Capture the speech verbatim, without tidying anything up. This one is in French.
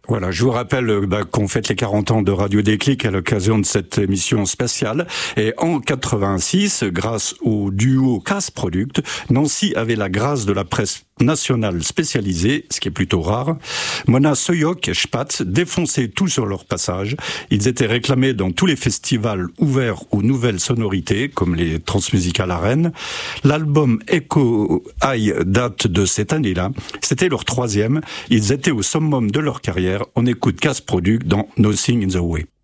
Voilà, je vous rappelle bah, qu'on fête les quarante ans de Radio Déclic à l'occasion de cette émission spéciale. Et en quatre-vingt-six, grâce au duo Casse Product, Nancy avait la grâce de la presse nationale spécialisée, ce qui est plutôt rare. Mona Soyok et Spatz défonçaient tout sur leur passage. Ils étaient réclamés dans tous les festivals ouverts aux nouvelles sonorités, comme les Transmusicales à Rennes. L'album Echo High date de cette année-là. C'était leur troisième. Ils étaient au summum de leur carrière. On écoute Casse Product dans Nothing in the Way.